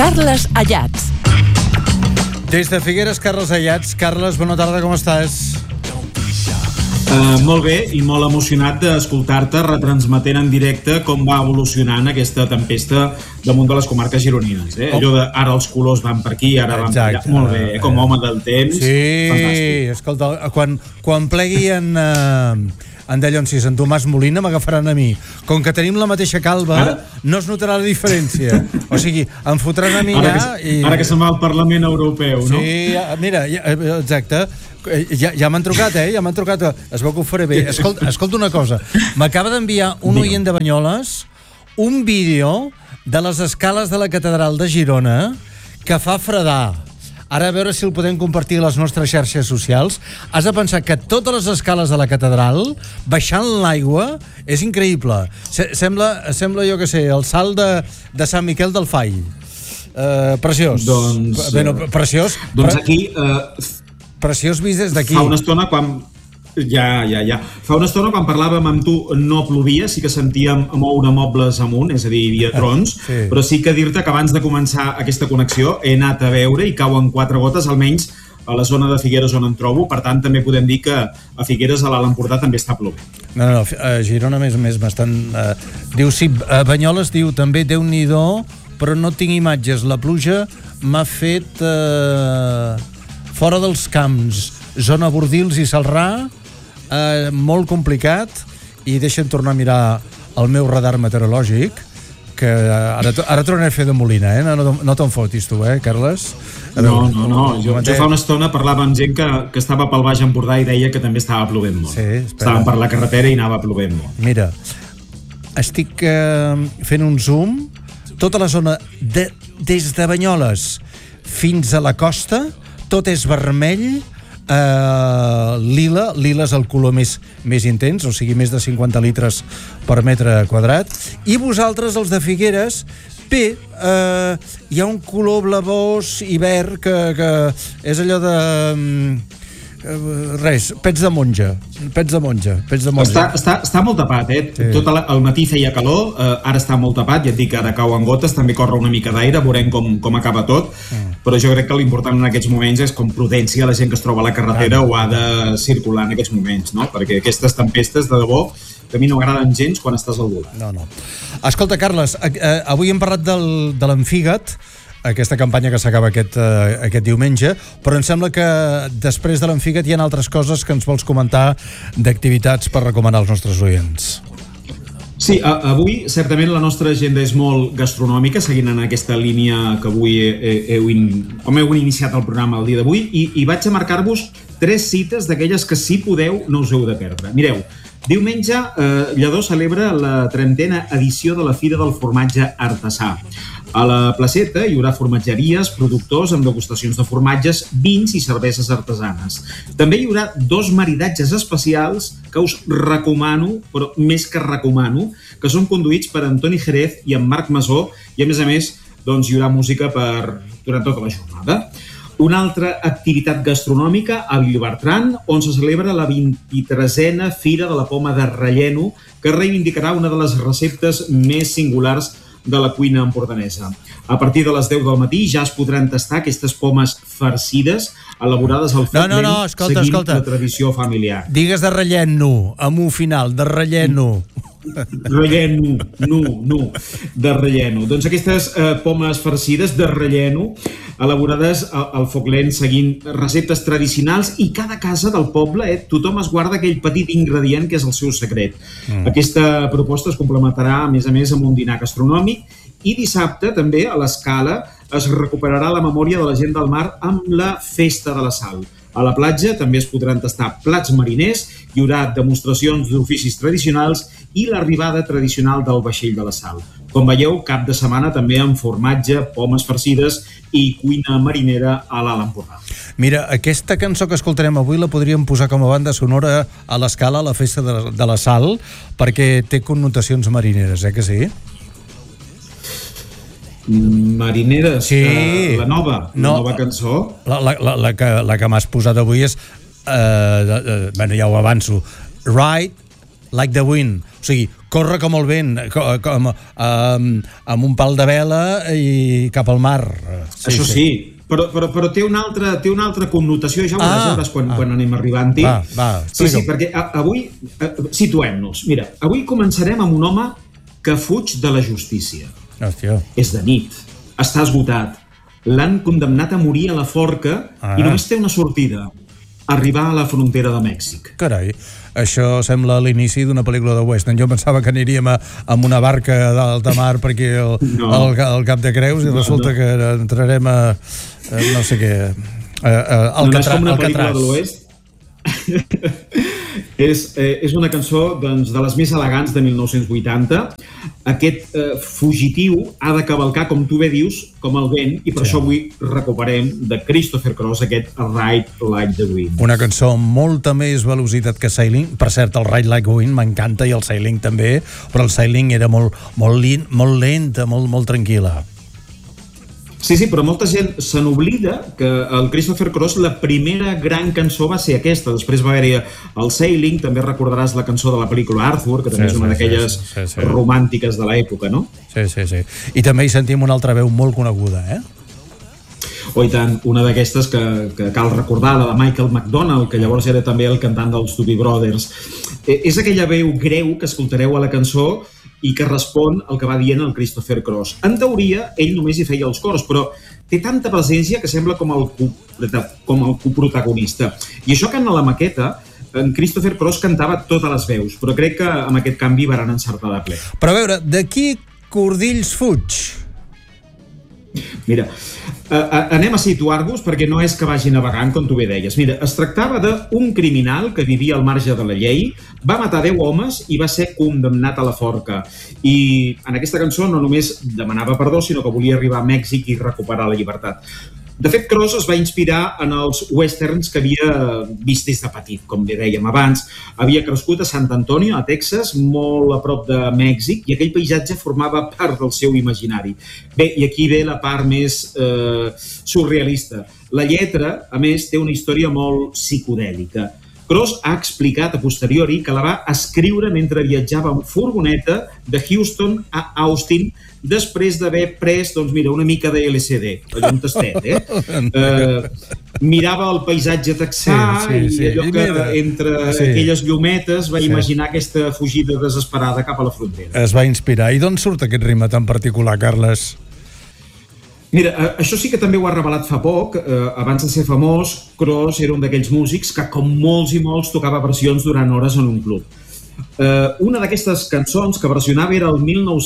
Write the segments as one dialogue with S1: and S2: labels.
S1: Carles Ayats.
S2: Des de Figueres, Carles Ayats. Carles, bona tarda, com estàs?
S3: Molt bé i molt emocionat d'escoltar-te retransmetent en directe com va evolucionant aquesta tempesta damunt de les comarques gironines. Allò de ara els colors van per aquí, ara van per allà. Molt bé, com home del temps.
S2: Sí,
S3: fantàstic.
S2: Escolta, quan plegui en Dallonsis, en Tomàs Molina, m'agafaran a mi. Com que tenim la mateixa calva, no es notarà la diferència. O sigui, em fotran a mi
S3: ara que se'n va al Parlament Europeu, no?
S2: Sí, mira, exacte. Ja m'han trucat, ja m'han trucat. Es veu que ho faré bé. Escolta una cosa. M'acaba d'enviar un oient de Banyoles un vídeo de les escales de la Catedral de Girona que fa fredar. Ara a veure si el podem compartir a les nostres xarxes socials. Has de pensar que totes les escales de la catedral, baixant l'aigua, és increïble. Sembla, jo que sé, el salt de Sant Miquel del Fai. Preciós. Preciós.
S3: Doncs aquí...
S2: Preciós vist des d'aquí.
S3: Fa una estona quan... Ja. Fa una estona quan parlàvem amb tu no plovia, sí que sentíem moure mobles amunt, és a dir, hi havia trons, sí. Però sí que dir-te que abans de començar aquesta connexió he anat a veure i cauen 4 gotes, almenys a la zona de Figueres on em trobo, per tant també podem dir que a Figueres, a l'Alt Empordà, també està plovent.
S2: No, a Girona més bastant... Diu, sí, a Banyoles diu també Déu-n'hi-do, però no tinc imatges, la pluja m'ha fet fora dels camps, zona Bordils i Celrà, molt complicat, i deixa'm tornar a mirar el meu radar meteorològic, que ara tornaré a fer de Molina, no te'n fotis tu, Carles?
S3: No, jo fa una estona parlava amb gent que estava pel Baix Empordà i deia que també estava plovent molt. Sí, estàvem per la carretera i anava plovent molt.
S2: Mira, estic fent un zoom, tota la zona des de Banyoles fins a la costa, tot és vermell, lila és el color més intens, o sigui, més de 50 litres per metre quadrat, i vosaltres, els de Figueres, bé, hi ha un color blavós i verd que és allò de... res, pets de monja.
S3: Està molt tapat, Sí. Tot el matí feia calor, ara està molt tapat, ja et dic que ara cauen gotes, també corre una mica d'aire, veurem com acaba tot, però jo crec que l'important en aquests moments és com prudència la gent que es troba a la carretera o ha de circular en aquests moments, no? Perquè aquestes tempestes, de debò, que a mi no m'agraden gens quan estàs al volant.
S2: No. Escolta, Carles, avui hem parlat de l'Enfigat, aquesta campanya que s'acaba aquest diumenge, però em sembla que després de l'Enfigat hi ha altres coses que ens vols comentar d'activitats per recomanar als nostres oients.
S3: Sí, avui certament la nostra agenda és molt gastronòmica, seguint en aquesta línia que avui heu iniciat el programa el dia d'avui, i vaig a marcar-vos 3 cites d'aquelles que, si podeu, no us heu de perdre. Mireu, diumenge Lledó celebra la 30a edició de la Fira del Formatge Artesà. A la placeta hi haurà formatgeries, productors amb degustacions de formatges, vins i cerveses artesanes. També hi haurà 2 maridatges especials que us recomano, però més que recomano, que són conduïts per Antoni Jerez i en Marc Masó, i a més, doncs, hi haurà música durant tota la jornada. Una altra activitat gastronòmica a Vilabertran, on se celebra la 23a Fira de la Poma de Relleno, que reivindicarà una de les receptes més singulars de la cuina empordanesa. A partir de les 10 del matí ja es podran tastar aquestes pomes farcides elaborades al foc lent, seguint la tradició familiar.
S2: Digues de relleno, amb un final, de relleno.
S3: De relleno. Doncs aquestes pomes farcides de relleno elaborades al foc lent seguint receptes tradicionals, i cada casa del poble, tothom es guarda aquell petit ingredient que és el seu secret. Aquesta proposta es complementarà a més amb un dinar gastronòmic, i dissabte també a l'Escala es recuperarà la memòria de la gent del mar amb la Festa de la Sal. A la platja també es podran tastar plats mariners, hi haurà demostracions d'oficis tradicionals i l'arribada tradicional del vaixell de la sal. Com veieu, cap de setmana també amb formatge, pomes farcides i cuina marinera a l'Alt Empordà.
S2: Mira, aquesta cançó que escoltarem avui la podríem posar com a banda sonora a l'Escala, a la Festa de la Sal, perquè té connotacions marineres, que sí?
S3: Marineres,
S2: sí.
S3: La nova cançó.
S2: La que m'has posat avui és, bueno, ja ho avanço, Right like the wind, o sigui, corre com el vent, amb un pal de vela i cap al mar.
S3: Això sí. Però té una altra connotació, ja ho veuràs quan anem arribant-hi. Sí, perquè avui situem-nos. Mira, avui començarem amb un home que fuig de la justícia.
S2: Hòstia.
S3: És de nit, està esgotat, l'han condemnat a morir a la forca i només té una sortida: arribar a la frontera de Mèxic.
S2: Carai, això sembla l'inici d'una pel·lícula de western. Jo pensava que aniríem amb una barca d'alta mar per aquí al Cap de Creus i resulta que entrarem a no sé què,
S3: no és com una pel·lícula de l'oest. És una cançó de les més elegants de 1980. Aquest fugitiu ha de cavalcar, com tu bé dius, com el vent, i per això avui recuperem de Christopher Cross aquest Ride Like the Wind.
S2: Una cançó amb molta més velocitat que Sailing. Per cert, el Ride Like the Wind m'encanta, i el Sailing també, però el Sailing era molt lenta, molt tranquil·la.
S3: Sí, però molta gent se n'oblida que el Christopher Cross, la primera gran cançó va ser aquesta. Després va haver-hi el Sailing, també recordaràs la cançó de la pel·lícula Arthur, que també és una d'aquelles romàntiques de l'època, no?
S2: Sí. I també hi sentim una altra veu molt coneguda,
S3: Oh, i tant, una d'aquestes que cal recordar, la de Michael McDonald, que llavors era també el cantant dels Doobie Brothers. És aquella veu greu que escoltareu a la cançó i que respon al que va dient el Christopher Cross. En teoria, ell només hi feia els cors, però té tanta presència que sembla com el coprotagonista. I això que en la maqueta, en Christopher Cross cantava totes les veus, però crec que amb aquest canvi van encertar de ple.
S2: Però a veure, de qui Cordills fuig?
S3: Mira, anem a situar-vos perquè no és que vagi navegant, com tu bé deies. Mira, es tractava d'un criminal que vivia al marge de la llei, va matar 10 homes i va ser condemnat a la forca. I en aquesta cançó no només demanava perdó, sinó que volia arribar a Mèxic i recuperar la llibertat. De fet, Cross es va inspirar en els westerns que havia vist des de petit, com bé dèiem abans. Havia crescut a Sant Antonio, a Texas, molt a prop de Mèxic, i aquell paisatge formava part del seu imaginari. Bé, i aquí ve la part més surrealista. La lletra, a més, té una història molt psicodèlica. Cross ha explicat a posteriori que la va escriure mentre viatjava en furgoneta de Houston a Austin, després d'haver pres, doncs mira, una mica de LSD, allò un tastet, mirava el paisatge texà i allò que entre aquelles llumetes va imaginar aquesta fugida desesperada cap a la frontera.
S2: Es va inspirar. I d'on surt aquest ritme tan particular, Carles?
S3: Mira, això sí que també ho ha revelat fa poc. Abans de ser famós, Cross era un d'aquells músics que, com molts i molts, tocava versions durant hores en un club. Una d'aquestes cançons que versionava era el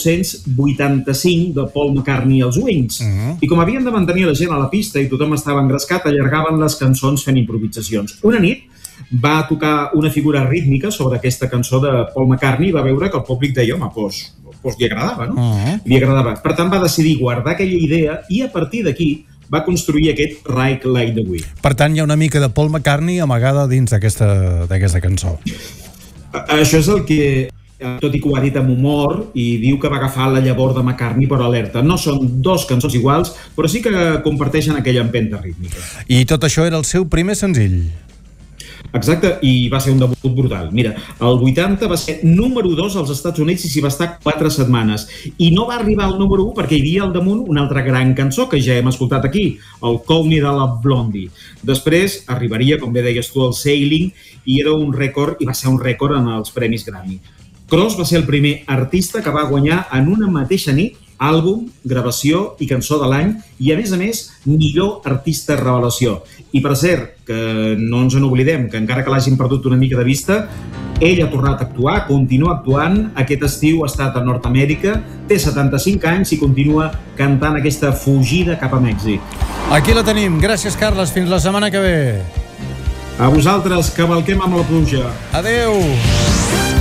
S3: 1985 de Paul McCartney i els Wings. I com havien de mantenir la gent a la pista i tothom estava engrescat, allargaven les cançons fent improvisacions. Una nit va tocar una figura rítmica sobre aquesta cançó de Paul McCartney i va veure que el públic deia, home, doncs li agradava, no? Li agradava. Per tant, va decidir guardar aquella idea i a partir d'aquí va construir aquest Ride Like the Wind.
S2: Per tant, hi ha una mica de Paul McCartney amagada dins d'aquesta cançó.
S3: Això és el que, tot i que ho ha dit amb humor, i diu que va agafar la llavor de McCartney per alerta. No són dos cançons iguals, però sí que comparteixen aquella empenta rítmica.
S2: I tot això era el seu primer senzill.
S3: Exacte, i va ser un debut brutal. Mira, el 80 va ser número 2 als Estats Units i s'hi va estar 4 setmanes. I no va arribar al número 1 perquè hi havia al damunt una altra gran cançó que ja hem escoltat aquí, el Call Me de la Blondie. Després arribaria, com bé deies tu, el Sailing, i era un rècord, i va ser un rècord en els Premis Grammy. Cross va ser el primer artista que va guanyar en una mateixa nit àlbum, gravació i cançó de l'any i, a més, millor artista revelació. I, per cert, que no ens n'oblidem, que encara que l'hagin perdut una mica de vista, ell ha tornat a actuar, continua actuant, aquest estiu ha estat a Nord-Amèrica, té 75 anys i continua cantant aquesta fugida cap a Mèxic.
S2: Aquí la tenim. Gràcies, Carles. Fins la setmana que ve.
S3: A vosaltres, cavalquem amb la pluja.
S2: Adeu.